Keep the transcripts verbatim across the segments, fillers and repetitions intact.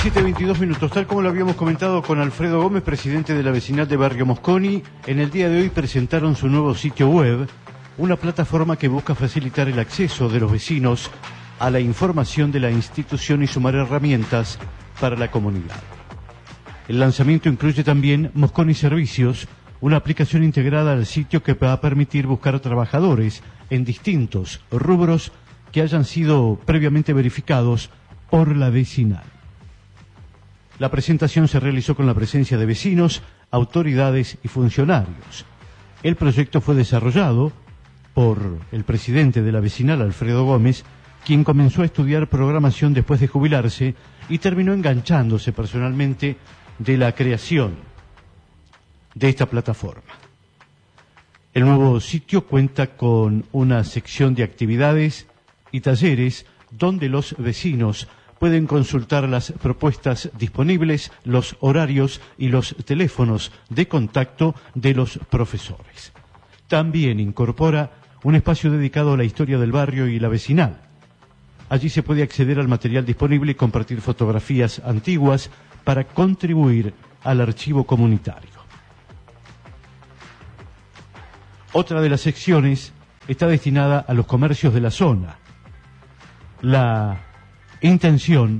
diecisiete veintidós minutos, tal como lo habíamos comentado con Alfredo Gómez, presidente de la vecinal de Barrio Mosconi. En el día de hoy presentaron su nuevo sitio web, una plataforma que busca facilitar el acceso de los vecinos a la información de la institución y sumar herramientas para la comunidad. El lanzamiento incluye también Mosconi Servicios, una aplicación integrada al sitio que va a permitir buscar trabajadores en distintos rubros que hayan sido previamente verificados por la vecinal. La presentación se realizó con la presencia de vecinos, autoridades y funcionarios. El proyecto fue desarrollado por el presidente de la vecinal, Alfredo Gómez, quien comenzó a estudiar programación después de jubilarse y terminó enganchándose personalmente de la creación de esta plataforma. El nuevo sitio cuenta con una sección de actividades y talleres donde los vecinos pueden consultar las propuestas disponibles, los horarios y los teléfonos de contacto de los profesores. También incorpora un espacio dedicado a la historia del barrio y la vecinal. Allí se puede acceder al material disponible y compartir fotografías antiguas para contribuir al archivo comunitario. Otra de las secciones está destinada a los comercios de la zona. La intención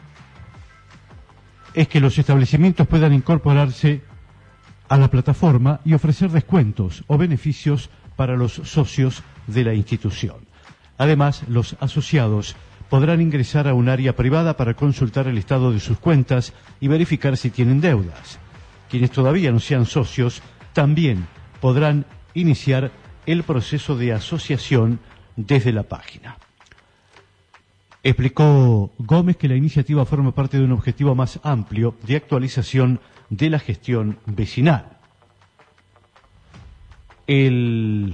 es que los establecimientos puedan incorporarse a la plataforma y ofrecer descuentos o beneficios para los socios de la institución. Además, los asociados podrán ingresar a un área privada para consultar el estado de sus cuentas y verificar si tienen deudas. Quienes todavía no sean socios también podrán iniciar el proceso de asociación desde la página. Explicó Gómez que la iniciativa forma parte de un objetivo más amplio de actualización de la gestión vecinal. El,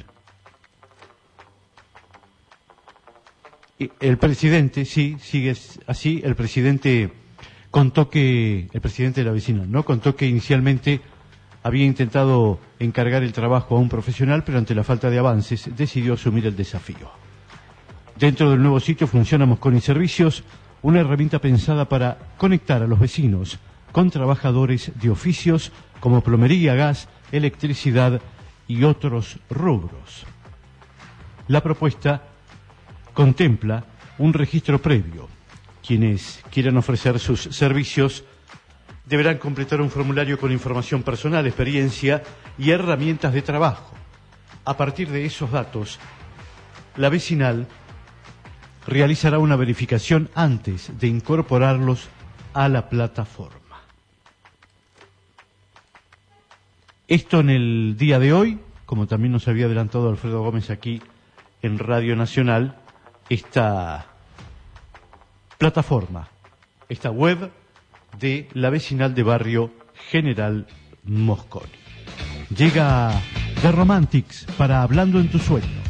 el presidente, sí, sigue así, el presidente contó que, el presidente de la vecinal, ¿no? Contó que inicialmente había intentado encargar el trabajo a un profesional, pero ante la falta de avances decidió asumir el desafío. Dentro del nuevo sitio funciona Mosconi Servicios, una herramienta pensada para conectar a los vecinos con trabajadores de oficios como plomería, gas, electricidad y otros rubros. La propuesta contempla un registro previo. Quienes quieran ofrecer sus servicios deberán completar un formulario con información personal, experiencia y herramientas de trabajo. A partir de esos datos, la vecinal realizará una verificación antes de incorporarlos a la plataforma. Esto en el día de hoy, como también nos había adelantado Alfredo Gómez aquí en Radio Nacional, esta plataforma, esta web de la vecinal de Barrio General Mosconi. Llega The Romantics para Hablando en tus sueños.